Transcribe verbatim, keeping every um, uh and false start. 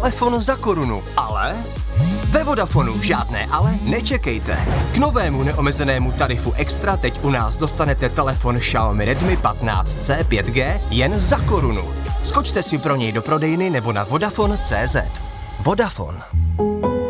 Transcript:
telefon za korunu, ale... Ve Vodafonu žádné ale nečekejte. K novému neomezenému tarifu Extra teď u nás dostanete telefon Xiaomi Redmi patnáct C pět G jen za korunu. Skočte si pro něj do prodejny nebo na vodafone tečka cé zet. Vodafone.